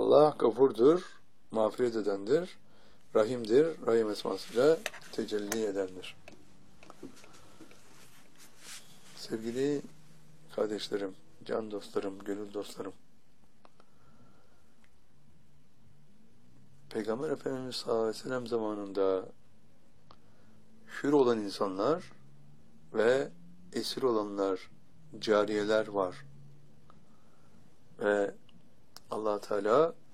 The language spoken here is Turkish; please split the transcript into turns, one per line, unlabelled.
Allah gafurdur, mağfiret edendir, rahimdir, rahim esmasıyla tecelli edendir. Sevgili kardeşlerim, can dostlarım, gönül dostlarım, Peygamber Efendimiz sallallahu aleyhi ve sellem zamanında hür olan insanlar ve esir olanlar, cariyeler var. Ve Allah Teala